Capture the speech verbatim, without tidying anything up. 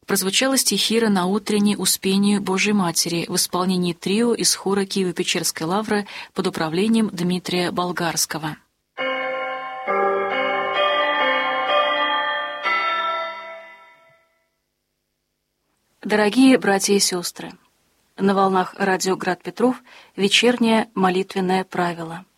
Прозвучала стихира на утренней Успению Божьей Матери в исполнении трио из хора Киево-Печерской лавры под управлением Дмитрия Болгарского. Дорогие братья и сестры, на волнах радио «Град Петров» вечернее молитвенное правило.